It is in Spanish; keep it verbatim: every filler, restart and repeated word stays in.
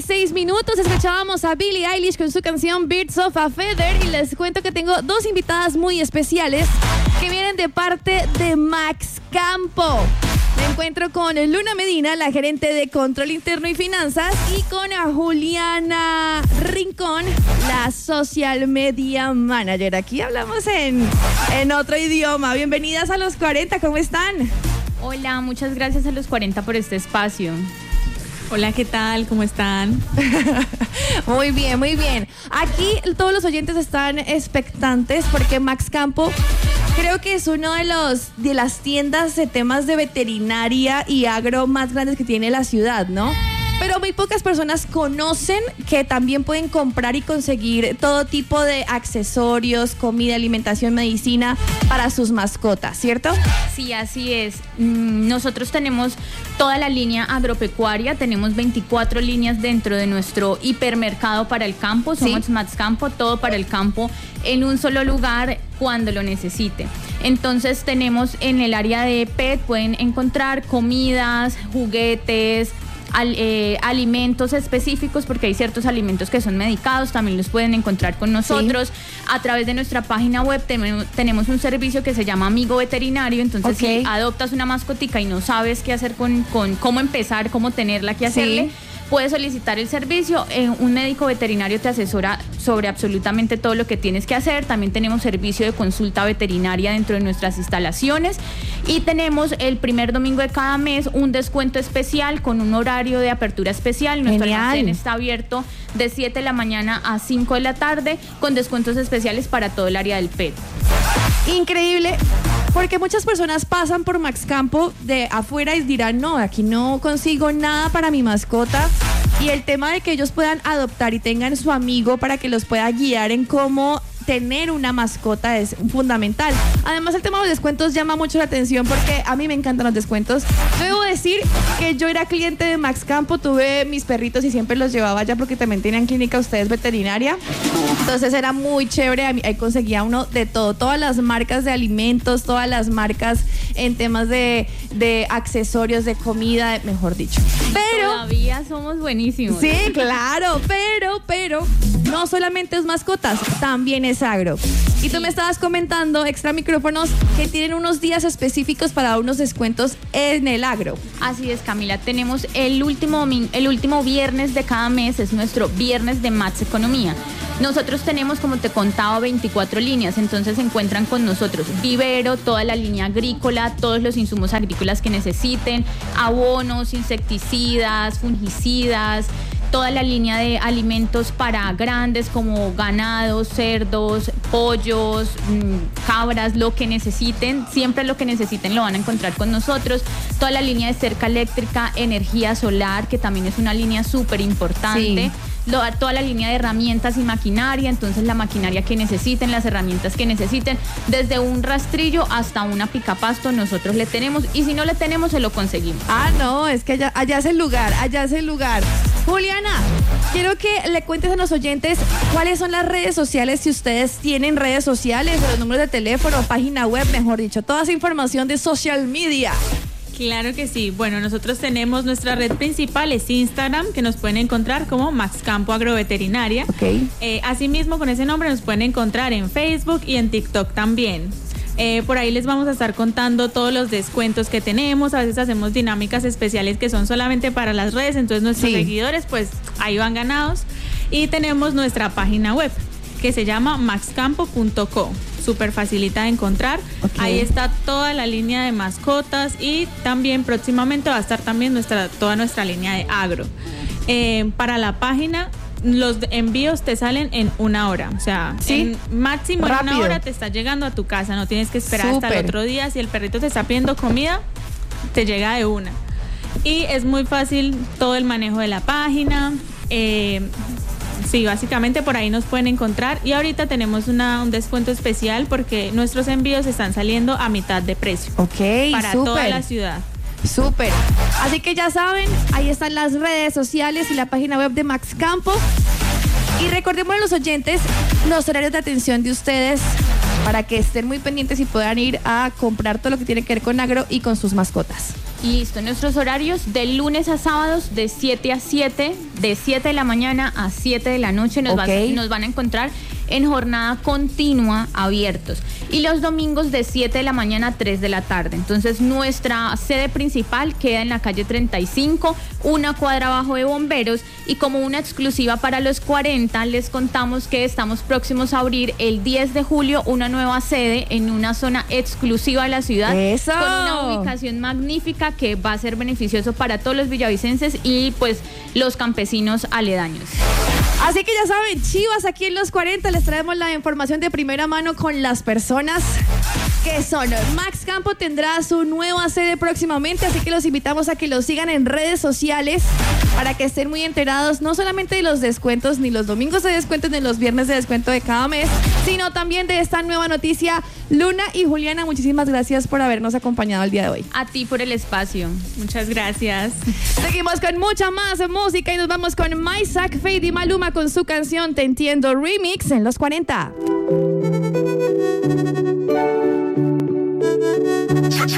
seis minutos. Escuchábamos a Billie Eilish con su canción Birds of a Feather. Y les cuento que tengo dos invitadas muy especiales que vienen de parte de Max Campo. Me encuentro con Luna Medina, la gerente de Control Interno y Finanzas, y con Juliana Rincón, la Social Media Manager. Aquí hablamos en, en otro idioma. Bienvenidas a Los cuarenta, ¿cómo están? Hola, muchas gracias a Los cuarenta por este espacio. Hola, ¿qué tal? ¿Cómo están? Muy bien, muy bien. Aquí todos los oyentes están expectantes porque Max Campo creo que es uno de los de las tiendas de temas de veterinaria y agro más grandes que tiene la ciudad, ¿no? Pero muy pocas personas conocen que también pueden comprar y conseguir todo tipo de accesorios, comida, alimentación, medicina para sus mascotas, ¿cierto? Sí, así es. Nosotros tenemos toda la línea agropecuaria, tenemos veinticuatro líneas dentro de nuestro hipermercado para el campo, somos ¿sí? Max Campo, todo para el campo en un solo lugar cuando lo necesite. Entonces tenemos en el área de pet, pueden encontrar comidas, juguetes, Al, eh, alimentos específicos, porque hay ciertos alimentos que son medicados, también los pueden encontrar con nosotros. Sí. A través de nuestra página web ten- tenemos un servicio que se llama Amigo Veterinario. Entonces, okay, si adoptas una mascotica y no sabes qué hacer con, con cómo empezar, cómo tenerla, qué hacerle, sí, puedes solicitar el servicio. Eh, un médico veterinario te asesora sobre absolutamente todo lo que tienes que hacer. También tenemos servicio de consulta veterinaria dentro de nuestras instalaciones y tenemos el primer domingo de cada mes un descuento especial con un horario de apertura especial. Nuestro Genial. almacén está abierto de siete de la mañana a cinco de la tarde con descuentos especiales para todo el área del pet. Increíble, porque muchas personas pasan por Max Campo de afuera y dirán, no, aquí no consigo nada para mi mascota. Y el tema de que ellos puedan adoptar y tengan su amigo para que los pueda guiar en cómo tener una mascota es fundamental. Además, el tema de los descuentos llama mucho la atención porque a mí me encantan los descuentos. Yo debo decir que yo era cliente de Max Campo, tuve mis perritos y siempre los llevaba allá porque también tenían clínica ustedes veterinaria. Entonces era muy chévere, ahí conseguía uno de todo, todas las marcas de alimentos, todas las marcas en temas de, de accesorios, de comida, mejor dicho. Pero todavía somos buenísimos. Sí, claro, pero, pero no solamente es mascotas, también es agro. Y tú me estabas comentando, extra micrófonos, que tienen unos días específicos para unos descuentos en el agro. Así es, Camila. Tenemos el último, el último viernes de cada mes, es nuestro viernes de Max Economía. Nosotros tenemos, como te contaba, veinticuatro líneas, entonces se encuentran con nosotros vivero, toda la línea agrícola, todos los insumos agrícolas que necesiten, abonos, insecticidas, fungicidas, toda la línea de alimentos para grandes como ganados, cerdos, pollos, mmm, cabras, lo que necesiten, siempre lo que necesiten lo van a encontrar con nosotros. Toda la línea de cerca eléctrica, energía solar, que también es una línea súper importante. Sí. Lo, toda la línea de herramientas y maquinaria, entonces la maquinaria que necesiten, las herramientas que necesiten, desde un rastrillo hasta una picapasto, nosotros le tenemos, y si no le tenemos, se lo conseguimos. Ah, no, es que allá, allá es el lugar, allá es el lugar. Juliana, quiero que le cuentes a los oyentes cuáles son las redes sociales, si ustedes tienen redes sociales, los números de teléfono, página web, mejor dicho, toda esa información de social media. Claro que sí. Bueno, nosotros tenemos nuestra red principal, es Instagram, que nos pueden encontrar como Max Campo Agroveterinaria. Okay. Eh, asimismo, con ese nombre nos pueden encontrar en Facebook y en TikTok también. Eh, por ahí les vamos a estar contando todos los descuentos que tenemos. A veces hacemos dinámicas especiales que son solamente para las redes, entonces nuestros sí. seguidores pues ahí van ganados. Y tenemos nuestra página web que se llama max campo punto co. Súper facilita de encontrar. Okay. Ahí está toda la línea de mascotas y también próximamente va a estar también nuestra, toda nuestra línea de agro. Eh, para la página, los envíos te salen en una hora. O sea, ¿sí? en máximo Rápido. En una hora te está llegando a tu casa. No tienes que esperar Súper. Hasta el otro día. Si el perrito te está pidiendo comida, te llega de una. Y es muy fácil todo el manejo de la página. Eh, Sí, básicamente por ahí nos pueden encontrar y ahorita tenemos una, un descuento especial porque nuestros envíos están saliendo a mitad de precio. Ok, para super. Toda la ciudad. Súper. Así que ya saben, ahí están las redes sociales y la página web de Max Campo. Y recordemos a los oyentes los horarios de atención de ustedes para que estén muy pendientes y puedan ir a comprar todo lo que tiene que ver con agro y con sus mascotas. Listo, nuestros horarios de lunes a sábados de siete a siete, de siete de la mañana a siete de la noche. Nos, Okay. va, nos van a encontrar en jornada continua abiertos. Y los domingos de siete de la mañana a tres de la tarde. Entonces, nuestra sede principal queda en la calle treinta y cinco, una cuadra abajo de Bomberos. Y como una exclusiva para los cuarenta, les contamos que estamos próximos a abrir el diez de julio una nueva sede en una zona exclusiva de la ciudad. ¡Eso! Con una ubicación magnífica que va a ser beneficioso para todos los villavicenses y pues los campesinos aledaños. Así que ya saben, chivas, aquí en Los cuarenta les traemos la información de primera mano con las personas que son. Max Campo tendrá su nueva sede próximamente, así que los invitamos a que los sigan en redes sociales para que estén muy enterados, no solamente de los descuentos, ni los domingos de descuentos, ni los viernes de descuento de cada mes, sino también de esta nueva noticia. Luna y Juliana, muchísimas gracias por habernos acompañado el día de hoy. A ti por el espacio. Muchas gracias. Seguimos con mucha más música y nos vamos con Maisak, Fade y Maluma con su canción Te Entiendo Remix en Los cuarenta.